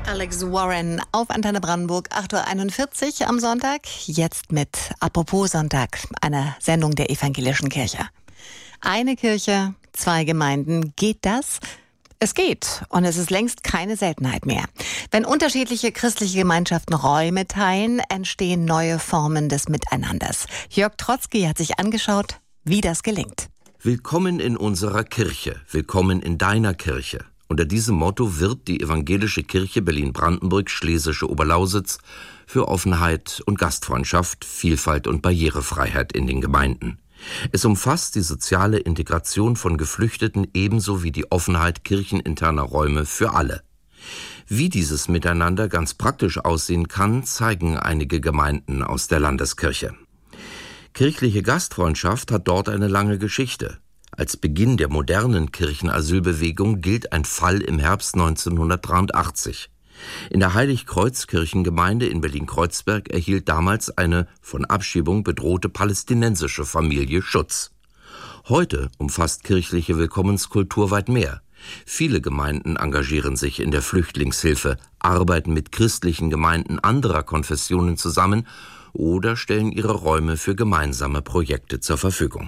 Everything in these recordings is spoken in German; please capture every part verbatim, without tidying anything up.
Alex Warren auf Antenne Brandenburg, acht Uhr einundvierzig am Sonntag. Jetzt mit Apropos Sonntag, einer Sendung der Evangelischen Kirche. Eine Kirche, zwei Gemeinden. Geht das? Es geht, und es ist längst keine Seltenheit mehr. Wenn unterschiedliche christliche Gemeinschaften Räume teilen, entstehen neue Formen des Miteinanders. Jörg Trotzki hat sich angeschaut, wie das gelingt. Willkommen in unserer Kirche, willkommen in deiner Kirche. Unter diesem Motto wird die Evangelische Kirche Berlin-Brandenburg-Schlesische Oberlausitz für Offenheit und Gastfreundschaft, Vielfalt und Barrierefreiheit in den Gemeinden. Es umfasst die soziale Integration von Geflüchteten ebenso wie die Offenheit kircheninterner Räume für alle. Wie dieses Miteinander ganz praktisch aussehen kann, zeigen einige Gemeinden aus der Landeskirche. Kirchliche Gastfreundschaft hat dort eine lange Geschichte. Als Beginn der modernen Kirchenasylbewegung gilt ein Fall im Herbst neunzehnhundertdreiundachtzig. In der Heiligkreuz-Kirchengemeinde in Berlin-Kreuzberg erhielt damals eine von Abschiebung bedrohte palästinensische Familie Schutz. Heute umfasst kirchliche Willkommenskultur weit mehr. Viele Gemeinden engagieren sich in der Flüchtlingshilfe, arbeiten mit christlichen Gemeinden anderer Konfessionen zusammen oder stellen ihre Räume für gemeinsame Projekte zur Verfügung.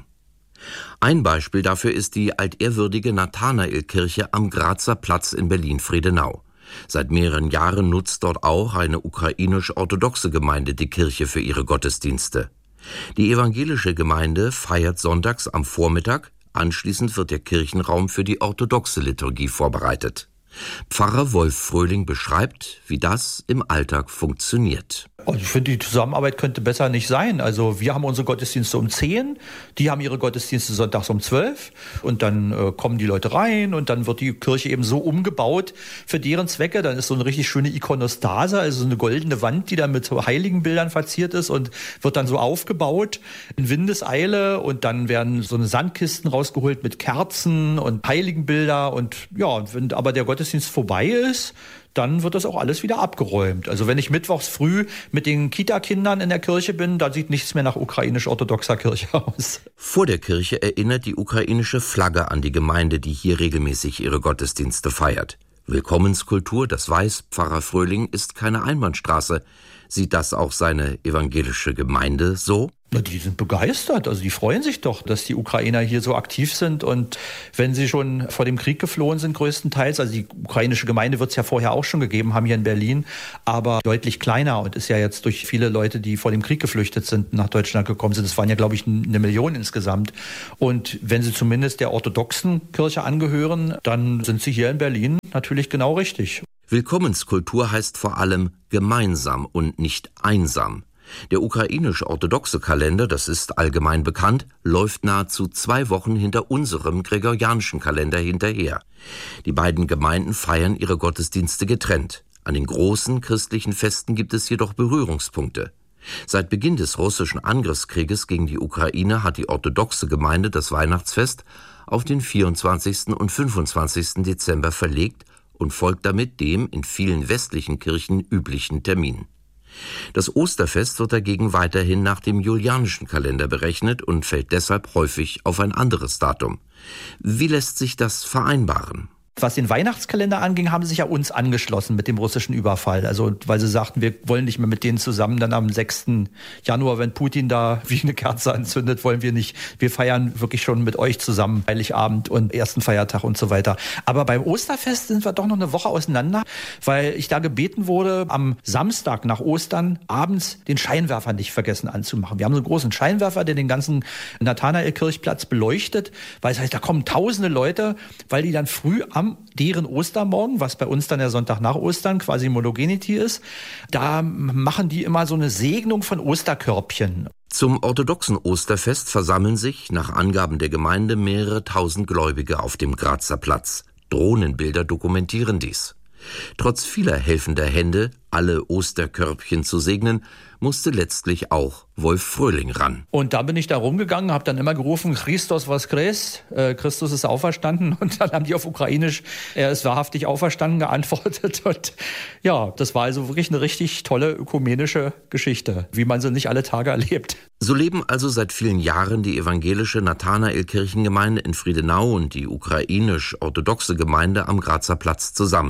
Ein Beispiel dafür ist die altehrwürdige Nathanaelkirche am Grazer Platz in Berlin-Friedenau. Seit mehreren Jahren nutzt dort auch eine ukrainisch-orthodoxe Gemeinde die Kirche für ihre Gottesdienste. Die evangelische Gemeinde feiert sonntags am Vormittag, anschließend wird der Kirchenraum für die orthodoxe Liturgie vorbereitet. Pfarrer Wolf Fröhling beschreibt, wie das im Alltag funktioniert. Also ich finde, die Zusammenarbeit könnte besser nicht sein. Also wir haben unsere Gottesdienste um zehn, die haben ihre Gottesdienste sonntags um zwölf und dann äh, kommen die Leute rein und dann wird die Kirche eben so umgebaut für deren Zwecke. Dann ist so eine richtig schöne Ikonostase, also so eine goldene Wand, die dann mit Heiligenbildern verziert ist und wird dann so aufgebaut in Windeseile und dann werden so eine Sandkisten rausgeholt mit Kerzen und Heiligenbilder und ja, wenn aber der Gottesdienst vorbei ist, dann wird das auch alles wieder abgeräumt. Also wenn ich mittwochs früh mit den Kita-Kindern in der Kirche bin, da sieht nichts mehr nach ukrainisch-orthodoxer Kirche aus. Vor der Kirche erinnert die ukrainische Flagge an die Gemeinde, die hier regelmäßig ihre Gottesdienste feiert. Willkommenskultur, das weiß Pfarrer Fröhling, ist keine Einbahnstraße. Sieht das auch seine evangelische Gemeinde so? Na, die sind begeistert, also die freuen sich doch, dass die Ukrainer hier so aktiv sind und wenn sie schon vor dem Krieg geflohen sind größtenteils, also die ukrainische Gemeinde wird es ja vorher auch schon gegeben haben hier in Berlin, aber deutlich kleiner und ist ja jetzt durch viele Leute, die vor dem Krieg geflüchtet sind, nach Deutschland gekommen sind, es waren ja glaube ich eine Million insgesamt und wenn sie zumindest der orthodoxen Kirche angehören, dann sind sie hier in Berlin natürlich genau richtig. Willkommenskultur heißt vor allem gemeinsam und nicht einsam. Der ukrainisch-orthodoxe Kalender, das ist allgemein bekannt, läuft nahezu zwei Wochen hinter unserem gregorianischen Kalender hinterher. Die beiden Gemeinden feiern ihre Gottesdienste getrennt. An den großen christlichen Festen gibt es jedoch Berührungspunkte. Seit Beginn des russischen Angriffskrieges gegen die Ukraine hat die orthodoxe Gemeinde das Weihnachtsfest auf den vierundzwanzigsten und fünfundzwanzigsten Dezember verlegt und folgt damit dem in vielen westlichen Kirchen üblichen Termin. Das Osterfest wird dagegen weiterhin nach dem julianischen Kalender berechnet und fällt deshalb häufig auf ein anderes Datum. Wie lässt sich das vereinbaren? Was den Weihnachtskalender anging, haben sie sich ja uns angeschlossen mit dem russischen Überfall. Also weil sie sagten, wir wollen nicht mehr mit denen zusammen dann am sechsten Januar, wenn Putin da wie eine Kerze anzündet, wollen wir nicht. Wir feiern wirklich schon mit euch zusammen Heiligabend und ersten Feiertag und so weiter. Aber beim Osterfest sind wir doch noch eine Woche auseinander, weil ich da gebeten wurde, am Samstag nach Ostern abends den Scheinwerfer nicht vergessen anzumachen. Wir haben so einen großen Scheinwerfer, der den ganzen Nathanaelkirchplatz beleuchtet, weil es heißt, da kommen tausende Leute, weil die dann früh am deren Ostermorgen, was bei uns dann der Sonntag nach Ostern quasi Monogenity ist, da machen die immer so eine Segnung von Osterkörbchen. Zum orthodoxen Osterfest versammeln sich, nach Angaben der Gemeinde, mehrere tausend Gläubige auf dem Grazer Platz. Drohnenbilder dokumentieren dies. Trotz vieler helfender Hände, alle Osterkörbchen zu segnen, musste letztlich auch Wolf Fröhling ran. Und da bin ich da rumgegangen, habe dann immer gerufen, Christos voskres, äh, Christus ist auferstanden. Und dann haben die auf Ukrainisch, er ist wahrhaftig auferstanden, geantwortet. Und ja, das war also wirklich eine richtig tolle ökumenische Geschichte, wie man sie nicht alle Tage erlebt. So leben also seit vielen Jahren die evangelische Nathanael-Kirchengemeinde in Friedenau und die ukrainisch-orthodoxe Gemeinde am Grazer Platz zusammen.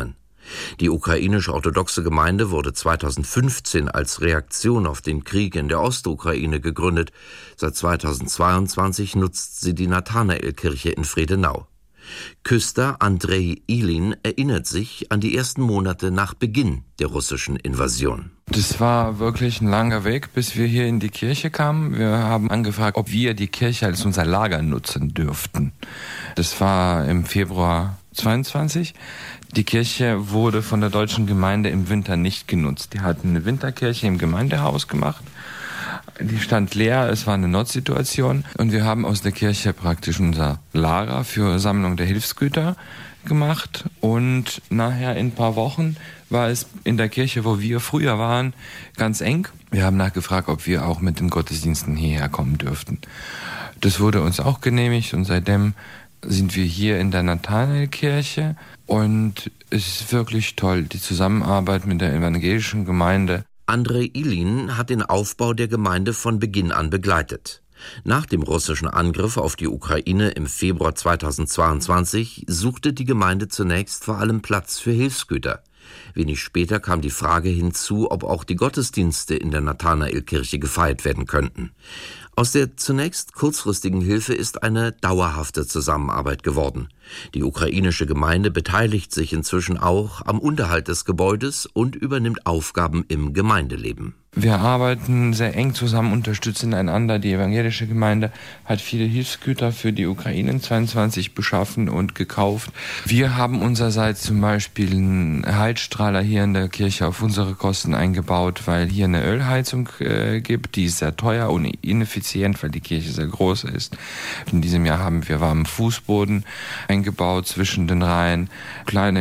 Die ukrainische orthodoxe Gemeinde wurde zweitausendfünfzehn als Reaktion auf den Krieg in der Ostukraine gegründet. Seit zweitausendzweiundzwanzig nutzt sie die Nathanaelkirche in Fredenau. Küster Andrei Ilin erinnert sich an die ersten Monate nach Beginn der russischen Invasion. Das war wirklich ein langer Weg, bis wir hier in die Kirche kamen. Wir haben angefragt, ob wir die Kirche als unser Lager nutzen dürften. Das war im Februar zweiundzwanzig. Die Kirche wurde von der deutschen Gemeinde im Winter nicht genutzt. Die hatten eine Winterkirche im Gemeindehaus gemacht. Die stand leer, es war eine Notsituation und wir haben aus der Kirche praktisch unser Lager für Sammlung der Hilfsgüter gemacht und nachher in ein paar Wochen war es in der Kirche, wo wir früher waren, ganz eng. Wir haben nachgefragt, ob wir auch mit den Gottesdiensten hierher kommen dürften. Das wurde uns auch genehmigt und seitdem sind wir hier in der Nathanaelkirche und es ist wirklich toll, die Zusammenarbeit mit der evangelischen Gemeinde. Andrei Ilin hat den Aufbau der Gemeinde von Beginn an begleitet. Nach dem russischen Angriff auf die Ukraine im Februar zweitausendzweiundzwanzig suchte die Gemeinde zunächst vor allem Platz für Hilfsgüter. Wenig später kam die Frage hinzu, ob auch die Gottesdienste in der Nathanaelkirche gefeiert werden könnten. Aus der zunächst kurzfristigen Hilfe ist eine dauerhafte Zusammenarbeit geworden. Die ukrainische Gemeinde beteiligt sich inzwischen auch am Unterhalt des Gebäudes und übernimmt Aufgaben im Gemeindeleben. Wir arbeiten sehr eng zusammen, unterstützen einander. Die evangelische Gemeinde hat viele Hilfsgüter für die Ukraine in zweiundzwanzig beschaffen und gekauft. Wir haben unsererseits zum Beispiel einen Heizstrahler hier in der Kirche auf unsere Kosten eingebaut, weil hier eine Ölheizung äh, gibt. Die ist sehr teuer und ineffizient, weil die Kirche sehr groß ist. In diesem Jahr haben wir warmen Fußboden eingebaut zwischen den Reihen. Kleine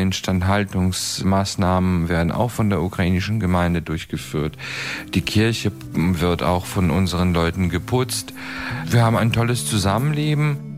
Instandhaltungsmaßnahmen werden auch von der ukrainischen Gemeinde durchgeführt. Die Kirche wird auch von unseren Leuten geputzt. Wir haben ein tolles Zusammenleben.